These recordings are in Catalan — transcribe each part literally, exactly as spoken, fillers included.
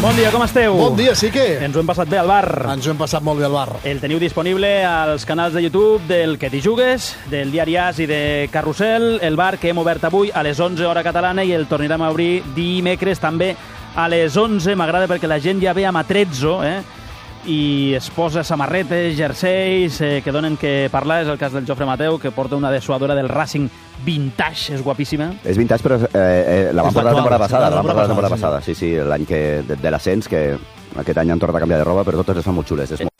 Bon dia, com esteu? Bon dia, sí que... Ens ho hem passat bé al bar. Ens ho hem passat molt bé al bar. El teniu disponible als canals de YouTube del Que t'hi jugues, del Diari As i de Carrusel, el bar que hem obert avui a les onze hora catalana i el tornarem a obrir dimecres també a les onze. M'agrada perquè la gent ja ve amb atrezzo, eh? I es posa samarretes, jerseis, eh, que donen que parlar. És el cas del Jofre Mateu, que porta una dessuadora del Racing vintage, és guapíssima. És vintage, però eh, eh, la vam És portar la temporada l'actual, passada, sí, la vam portar la temporada sí. passada, sí, sí, l'any que, de, de l'ascens, que aquest any han tornat a canviar de roba, però totes estan molt xules. És molt...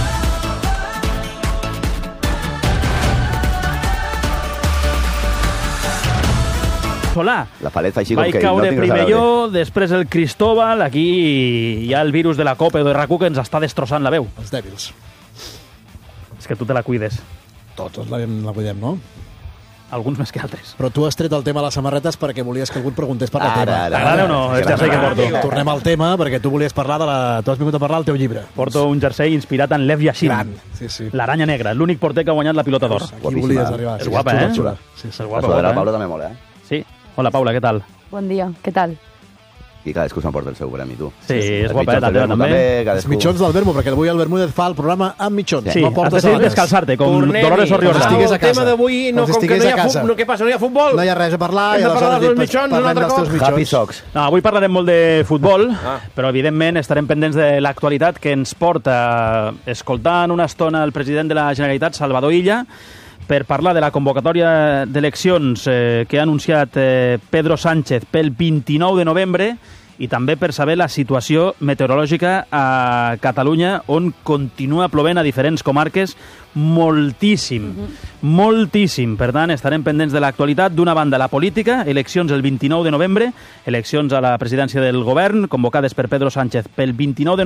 Solà. La palet fa així com Vaig que caure no tinc res a primer veure. jo, després el Cristóbal. Aquí hi ha el virus de la Copa o de RAC u que ens està destrossant la veu. Els dèbils. És que tu te la cuides. Tots la, la cuidem, no? Alguns més que altres. Però tu has tret el tema de les samarretes perquè volies que algú et preguntés per la Ara, teva. ara. T'agrada o no? Sí, És ja sé que porto. Tornem al tema, perquè tu volies parlar de la... Tu has vingut a parlar del teu llibre. Porto un jersei inspirat en Lev Yashin. Gran, sí, sí. L'aranya negra, l'únic porter que ha guanyat la pilota d'or. Aquí Guapíssima. volies arribar. És guapa, eh? Xula. Sí, sí. És La guapa, sudadera guapa, de Pablo eh? també mola, eh? Sí. Hola, Paula, què tal? Bon dia, què tal? I cadascú s'emporta el seu premi, tu. Sí, és Els guapa, eh? mitjons del També, Vermo també. Els cadascú... mitjons del Vermo, perquè avui el Bermúdez fa el programa amb mitjons. Sí, no has porta decidit sabates. descalçar-te, com Tornem-hi. Dolores O'Riordan. Com si estigués a El tema casa. d'avui, no, Com si com que estigués no hi a ha casa. futbol, no, què passa, no hi ha futbol? No hi ha res a parlar. Hem i de parlar aleshores dels dic, mitjons un parlem altre dels teus cop? mitjons. Happy Socks. No, avui parlarem molt de futbol, Ah. però evidentment estarem pendents de l'actualitat que ens porta escoltant una estona el president de la Generalitat, Salvador Illa, per parlar de la convocatòria d'eleccions eh, que ha anunciat eh, Pedro Sánchez pel vint-i-nou de novembre i també per saber la situació meteorològica a Catalunya, on continua plovent a diferents comarques moltíssim, moltíssim. Per tant, estarem pendents de l'actualitat. D'una banda, la política, eleccions el vint-i-nou de novembre, eleccions a la presidència del govern, convocades per Pedro Sánchez pel vint-i-nou de